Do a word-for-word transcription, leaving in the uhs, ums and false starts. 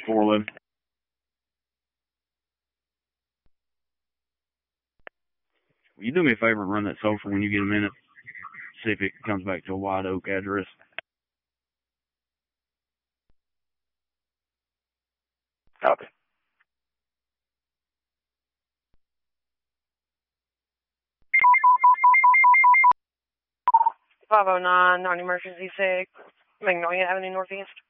four eleven. Will you do me a favor and run that social when you get a minute? See if it comes back to a White Oak address. Copy. five oh nine, non-emergency six, Magnolia Avenue Northeast.